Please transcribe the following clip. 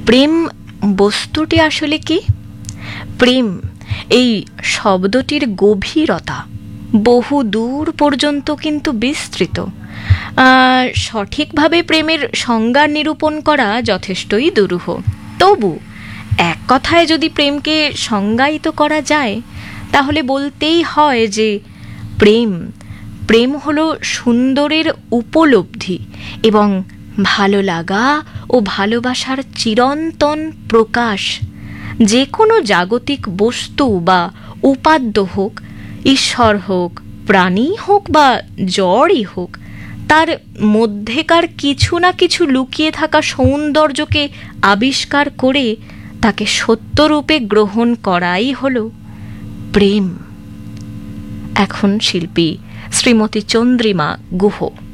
প্রেম বস্তুটি আসলে কি? প্রেম এই শব্দটির গভীরতা বহু দূর পর্যন্ত কিন্তু বিস্তৃত। সঠিকভাবে প্রেমের সংজ্ঞা নিরূপণ করা যথেষ্টই দুরূহ। তবু এক কথায় যদি প্রেমকে সংজ্ঞায়িত করা যায়, তাহলে বলতেই হয় যে প্রেম প্রেম হলো সুন্দরের উপলব্ধি এবং ভালো লাগা ও ভালোবাসার চিরন্তন প্রকাশ। যে কোনো জাগতিক বস্তু বা উপাদ্য হোক, ঈশ্বর হোক, প্রাণী হোক বা জড়ই হোক, তার মধ্যেকার কিছু না কিছু লুকিয়ে থাকা সৌন্দর্যকে আবিষ্কার করে তাকে সত্যরূপে গ্রহণ করাই হলো প্রেম। এখন শিল্পী শ্রীমতী চন্দ্রিমা গুহ।